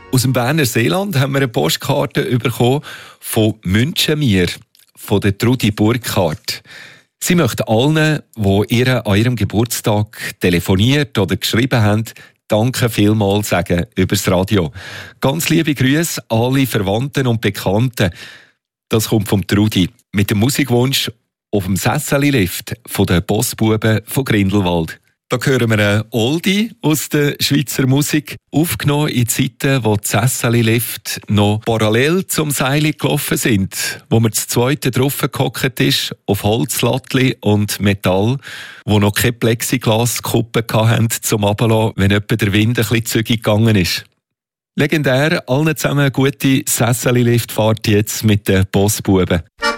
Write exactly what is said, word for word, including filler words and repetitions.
Aus dem Berner Seeland haben wir eine Postkarte bekommen von Münchenmier, von der Trudi Burkhardt. Sie möchte allen, die ihr an ihrem Geburtstag telefoniert oder geschrieben haben, danke vielmals sagen übers Radio. Ganz liebe Grüße alle Verwandten und Bekannten. Das kommt vom Trudi mit dem Musikwunsch auf dem Sesseli-Lift von den Bossbuben von Grindelwald. Da hören wir einen Oldie aus der Schweizer Musik, aufgenommen in Zeiten, wo die Sesseli-Lift noch parallel zum Seil gelaufen sind, wo man das zweite drauf gehockt ist, auf Holzlattli und Metall, wo noch keine Plexiglaskuppen hatten zum Runterlassen, wenn etwa der Wind ein bisschen zügig gegangen ist. Legendär, allen zusammen eine gute Sesseli-Liftfahrt jetzt mit den Bossbuben.